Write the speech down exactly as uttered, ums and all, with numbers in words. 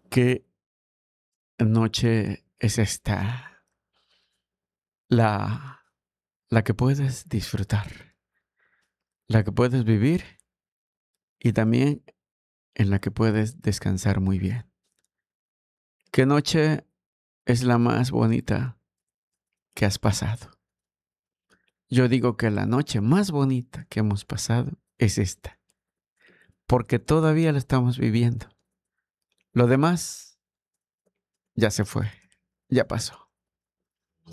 ¿Qué noche es esta? La, la que puedes disfrutar, la que puedes vivir y también en la que puedes descansar muy bien. ¿Qué noche es la más bonita que has pasado? Yo digo que la noche más bonita que hemos pasado es esta, porque todavía la estamos viviendo. Lo demás ya se fue, ya pasó.